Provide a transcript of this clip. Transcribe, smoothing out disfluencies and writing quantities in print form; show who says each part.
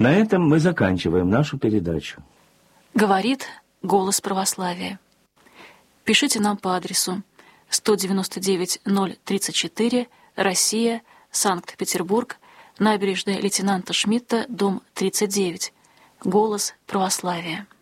Speaker 1: На этом мы заканчиваем нашу передачу.
Speaker 2: Говорит «Голос православия». Пишите нам по адресу 199-034, Россия, Санкт-Петербург, набережная лейтенанта Шмидта, дом 39. «Голос православия».